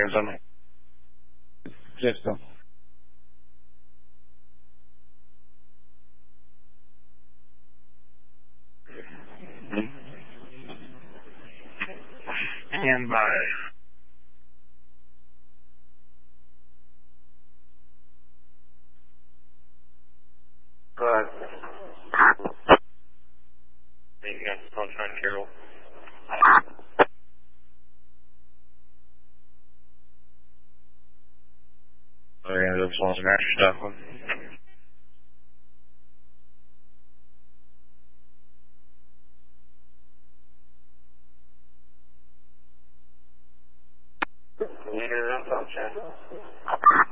Arizona. Jeffco. And by. You got Sunshine Carol. They're going to do some extra stuff. You hear that, Sunshine?